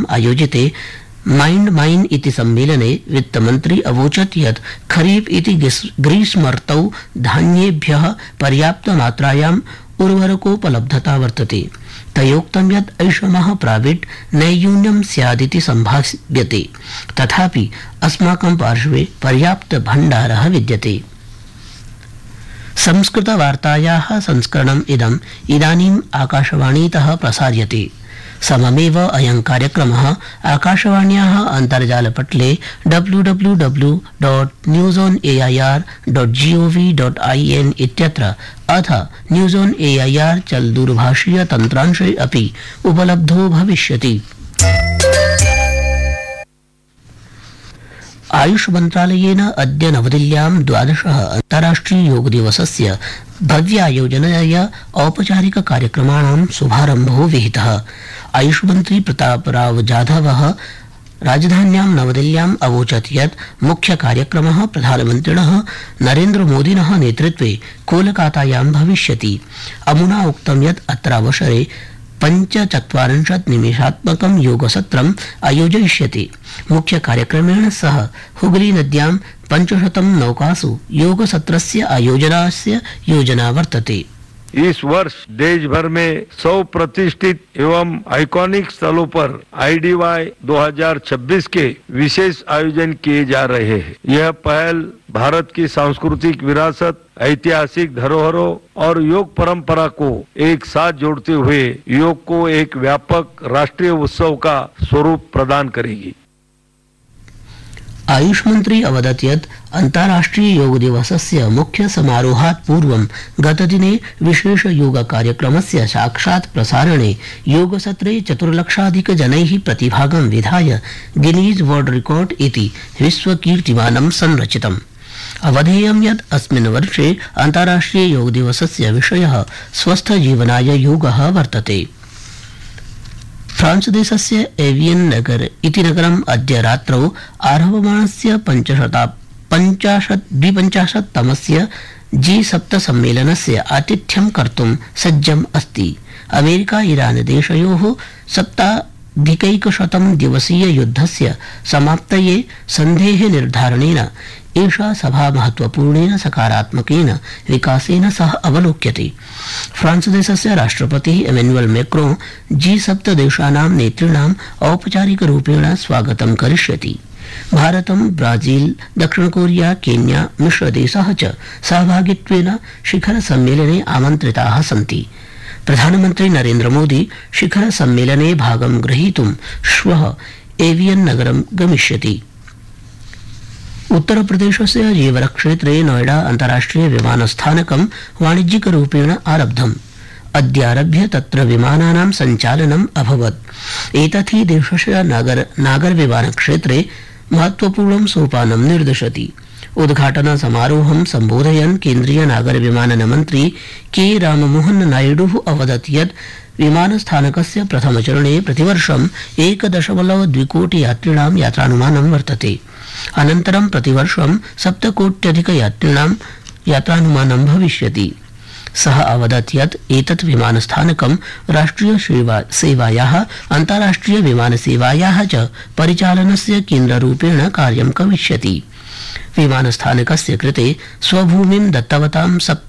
साकम् आयोजिते mind mine इति सम्मेलने वित्तमन्त्री अवोचत् यत् खरीफ इति ग्रीष्मर्तौ धान्येभ्यः पर्याप्तमात्रायाम् उर्वरकोपलब्धता वर्तते। तयोक्तं यत् ऐषमः प्राविट् नैयून्यं स्यादिति सम्भाव्यते, तथापि अस्माकं पार्श्वे पर्याप्त भण्डारः विद्यते। संस्कृतवार्तायाः संस्करणम् इदानीम् आकाशवाणीतः प्रसार्यते। सममेव अयं कार्यक्रमः आकाशवाण्याः अन्तर्जालपटले www.newsonair.gov.in इत्यत्र अथ न्यूज़ ऑन एआईआर चल दूरभाषीय तन्त्रांशे अपि उपलब्धो भविष्यति। आयुष मन्त्रालयेन अद्य नवदिल्ल्यां 12 अन्ताराष्ट्रिय योग दिवसस्य भव्यायोजनया औपचारिक कार्यक्रमाणां शुभारम्भो विहितः। आयुष मन्त्री प्रतापराव जाधवः राजधान्यां नवदिल्ल्याम् अवोचत् यत् मुख्य कार्यक्रमः प्रधानमन्त्रिणः नरेन्द्रमोदिनः नेतृत्वे कोलकातायां भविष्यति। अमुना उक्तं यत् अत्रावसरे 45 निमेषात्मकं योगसत्रम् आयोजयिष्यते। मुख्य कार्यक्रमेण सह हुगली नद्यां 500 नौकासु योगसत्रस्य आयोजनस्य योजना वर्तते। इस वर्ष देश भर में 100 प्रतिष्ठित एवं आइकॉनिक स्थलों पर IDY 2026 के विशेष आयोजन किए जा रहे हैं। यह पहल भारत की सांस्कृतिक विरासत, ऐतिहासिक धरोहरों और योग परंपरा को एक साथ जोड़ते हुए योग को एक व्यापक राष्ट्रीय उत्सव का स्वरूप प्रदान करेगी। आयुष मंत्री अवदत् यत् अन्ताराष्ट्रिय योग दिवसस्य मुख्य समारोहात् पूर्वं गतदिने विशेष योग कार्यक्रमस्य साक्षात् प्रसारणे योगसत्रे 4 लक्षाधिक जनैः प्रतिभागं विधाय गिनीज वर्ल्ड रिकॉर्ड इति विश्वकीर्तिमानं संरचितम्। अवधेयं यत् अस्मिन् वर्षे अन्ताराष्ट्रिय योग दिवसस्य विषयः स्वस्थ जीवनाय योगः वर्तते। फ्रांस देशस्य एवियन नगर इति नगरम् अद्य रात्रौ आरभमाणस्य 52तमस्य G7 सम्मेलनस्य आतिथ्यं कर्तुं सज्जम् अस्ति। अमेरिका ईरान देशयोः 70 दिवसीय युद्धस्य समाप्तये सन्धेः निर्धारणेन एषा सभा महत्वपूर्णेन सकारात्मकेन विकासेन सह अवलोक्यते। फ्रांस देशस्य राष्ट्रपतिः एमेनुअल मैक्रों G7 देशानां नेतॄणाम् औपचारिक रूपेण स्वागतं करिष्यति। भारतं, ब्राजील, दक्षिण कोरिया, केन्या मिश्रदेशः च सहभागित्वेन शिखर सम्मेलने आमन्त्रिताः सन्ति। प्रधानमन्त्री नरेन्द्र मोदी शिखर सम्मेलने भागं ग्रहीतुं श्वः एवियन नगरं गमिष्यति। उत्तर प्रदेशस्य जेवर क्षेत्रे नोएडा अन्ताराष्ट्रिय विमानस्थानकं वाणिज्यिक रूपेण आरब्धम्। अद्यारभ्य तत्र विमानानां सञ्चालनम् अभवत्। एतत् हि देशस्य नागर विमानक्षेत्रे महत्वपूर्णं सोपानं निर्दिशति। उद्घाटन समारोहं सम्बोधयन् केन्द्रीय नागर विमानन मन्त्री के राममोहन नायडुः अवदत् यत् विमानस्थानकस्य प्रथमचरणे प्रतिवर्षं 1.2 कोटि यात्रिणां यात्रानुमानं वर्तते। अनन्तरं प्रतिवर्षं 7 कोट्यधिक यात्रिणां यात्रानुमानं भविष्यति। सः अवदत् यत् एतत् विमानस्थानकं राष्ट्रिय सेवायाः, अन्ताराष्ट्रिय विमानसेवायाः च परिचालनस्य केन्द्ररूपेण कार्यं करिष्यति। विमानस्थानकस्य कृते स्वभूमिं दत्तवतां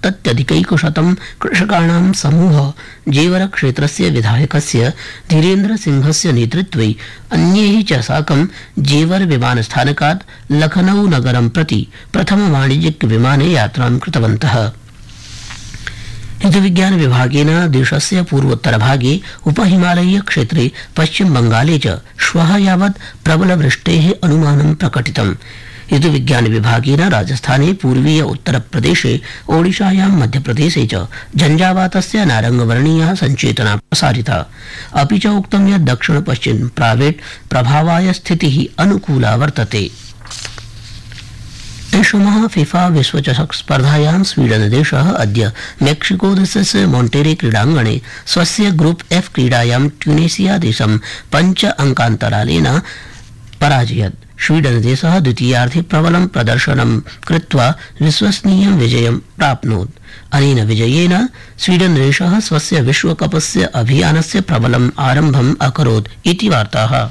70 कृषकाणां समूहः जेवर क्षेत्रस्य विधायकस्य धीरेन्द्र सिंहस्य नेतृत्वे अन्यैः च साकं जेवर विमानस्थानकात् लखनऊ नगरं प्रति प्रथम वाणिज्यिक विमाने यात्रां कृतवन्तः। ऋतुविज्ञान विभागेन देशस्य पूर्वोत्तरभागे उपहिमालयीय क्षेत्रे पश्चिम बंगाले च श्वः यावत् प्रबलवृष्टेः अनुमानं प्रकटितम्। ऋतुविज्ञान विभागेन राजस्थाने, पूर्वीय उत्तरप्रदेशे, ओडिशायां, मध्यप्रदेशे च झंझावातस्य नारंगवर्णीयः सञ्चेतना प्रसारिता। अपि च उक्तं यत् दक्षिण पश्चिम प्रावेट् प्रभावाय स्थितिः अनुकूला वर्तते। ऐषमः फिफा विश्वचषक स्पर्धायां स्वीडन देशः अद्य मेक्सिको देशस्य मोन्टेरे क्रीडाङ्गणे स्वस्य ग्रुप F क्रीडायां ट्यूनेशिया देशं 5 अंकान्तरालेन पराजयत्। स्वीडन देशः द्वितीयार्धे प्रबलं प्रदर्शनं कृत्वा विश्वसनीयं विजयं प्राप्नोत्। अनेन विजयेन स्वीडन देशः स्वस्य विश्वकपस्य अभियानस्य प्रबलम् आरम्भम् अकरोत् इति वार्ताः।